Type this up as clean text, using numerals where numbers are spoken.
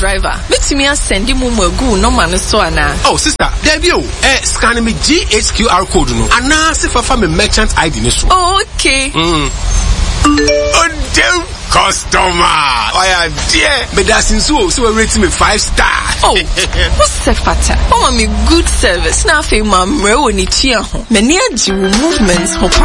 driver. Let me send you mugu no man so ana. Oh sister, there you scan me GHQR code no. Ana se fa me merchant ID ni so. Oh, okay. Oh damn customer. Oh yeah, dear. But that's in so we rate me 5 star. Oh, what's the fatter? Oh, me good service. Now, I feel my mre woni chia ho. Many movements ho.